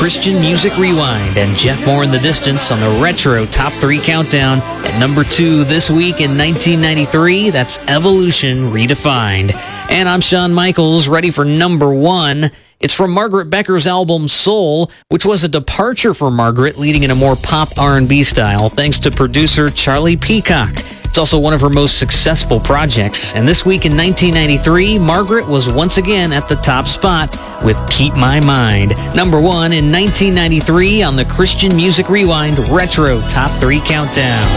Christian Music Rewind, and Jeff Moore in the Distance on the Retro Top 3 Countdown. At number 2 this week in 1993, that's Evolution Redefined. And I'm Shawn Michaels, ready for number 1. It's from Margaret Becker's album Soul, which was a departure for Margaret, leading in a more pop R&B style, thanks to producer Charlie Peacock. It's also one of her most successful projects. And this week in 1993, Margaret was once again at the top spot with Keep My Mind. Number 1 in 1993 on the Christian Music Rewind Retro Top 3 Countdown.